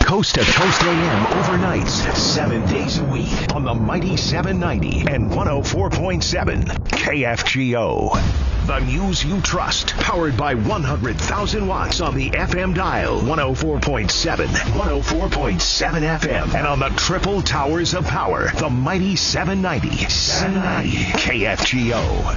Coast to Coast AM overnights, 7 days a week on the mighty 790 and 104.7 KFGO. The news you trust, powered by 100,000 watts on the FM dial, 104.7, 104.7 FM, and on the triple towers of power, the mighty 790 KFGO.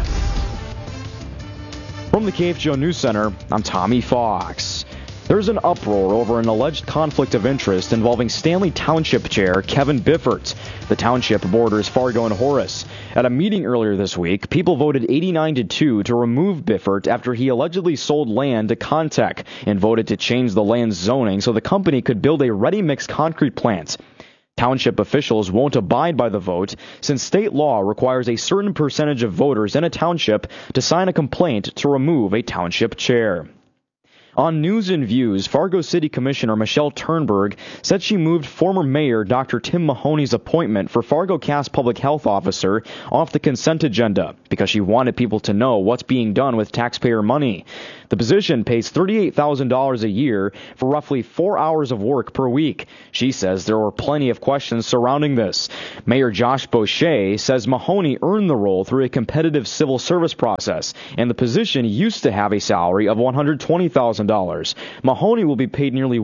From the KFGO News Center, I'm Tommy Fox. There's an uproar over an alleged conflict of interest involving Stanley Township Chair Kevin Biffert. The township borders Fargo and Horace. At a meeting earlier this week, people voted 89-2 to remove Biffert after he allegedly sold land to Contech and voted to change the land's zoning so the company could build a ready-mix concrete plant. Township officials won't abide by the vote since state law requires a certain percentage of voters in a township to sign a complaint to remove a township chair. On News and Views, Fargo City Commissioner Michelle Turnberg said she moved former Mayor Dr. Tim Mahoney's appointment for Fargo Cass Public Health Officer off the consent agenda because she wanted people to know what's being done with taxpayer money. The position pays $38,000 a year for roughly 4 hours of work per week. She says there were plenty of questions surrounding this. Mayor Josh Boucher says Mahoney earned the role through a competitive civil service process, and the position used to have a salary of $120,000. Mahoney will be paid nearly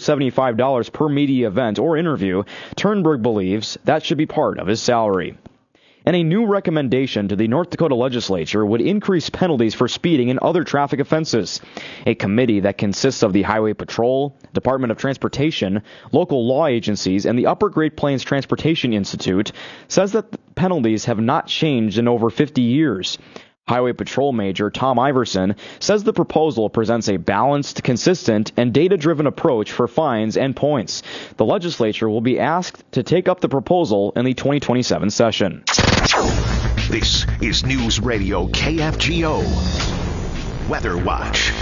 $175 per media event or interview. Turnberg believes that should be part of his salary. And a new recommendation to the North Dakota legislature would increase penalties for speeding and other traffic offenses. A committee that consists of the Highway Patrol, Department of Transportation, local law agencies, and the Upper Great Plains Transportation Institute says that the penalties have not changed in over 50 years. Highway Patrol Major Tom Iverson says the proposal presents a balanced, consistent, and data-driven approach for fines and points. The legislature will be asked to take up the proposal in the 2027 session. This is News Radio KFGO Weather Watch.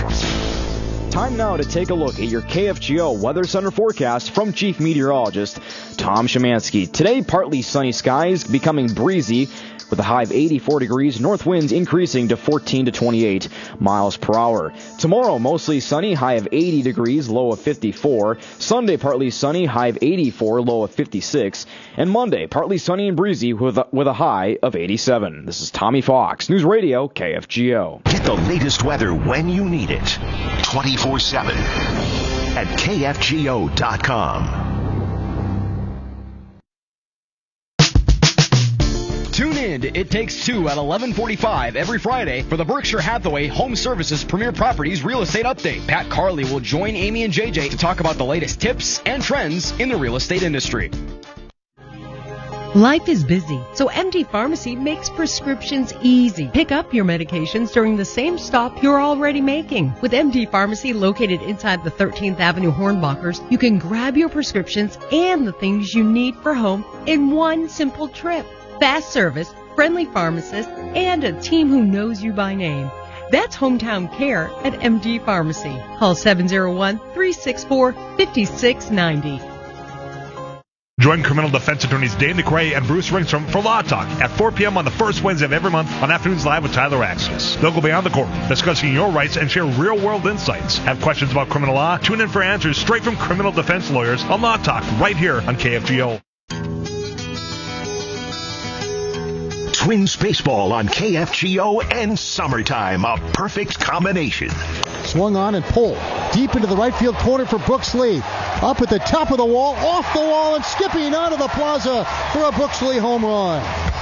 Time now to take a look at your KFGO Weather Center forecast from Chief Meteorologist Tom Szymanski. Today, partly sunny skies, becoming breezy, with a high of 84 degrees, north winds increasing to 14 to 28 miles per hour. Tomorrow, mostly sunny, high of 80 degrees, low of 54. Sunday, partly sunny, high of 84, low of 56. And Monday, partly sunny and breezy with a high of 87. This is Tommy Fox, News Radio KFGO. Get the latest weather when you need it, 24/7 at KFGO.com. Tune in to It Takes Two at 11:45 every Friday for the Berkshire Hathaway Home Services Premier Properties Real Estate Update. Pat Carley will join Amy and JJ to talk about the latest tips and trends in the real estate industry. Life is busy, so MD Pharmacy makes prescriptions easy. Pick up your medications during the same stop you're already making. With MD Pharmacy located inside the 13th Avenue Hornbachers, you can grab your prescriptions and the things you need for home in one simple trip. Fast service, friendly pharmacists, and a team who knows you by name. That's hometown care at MD Pharmacy. Call 701-364-5690. Join criminal defense attorneys Dave McRae and Bruce Ringstrom for Law Talk at 4 p.m. on the first Wednesday of every month on Afternoons Live with Tyler Axis. They'll go beyond the court, discussing your rights and share real-world insights. Have questions about criminal law? Tune in for answers straight from criminal defense lawyers on Law Talk right here on KFGO. Twins baseball on KFGO and summertime, a perfect combination. Swung on and pulled deep into the right field corner for Brooks Lee. Up at the top of the wall, off the wall, and skipping out of the plaza for a Brooks Lee home run.